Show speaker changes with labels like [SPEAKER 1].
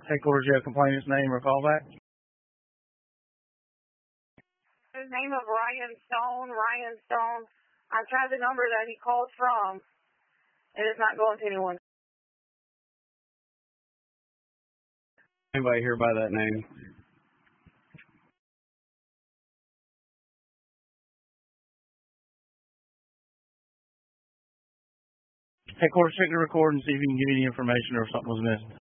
[SPEAKER 1] Headquarters, you have complainant's name or callback?
[SPEAKER 2] The name of Ryan Stone. I tried the number that he called from. It is not going to anyone.
[SPEAKER 3] Anybody here by that name?
[SPEAKER 1] Headquarters, check the record and see if you can give any information or if something was missing.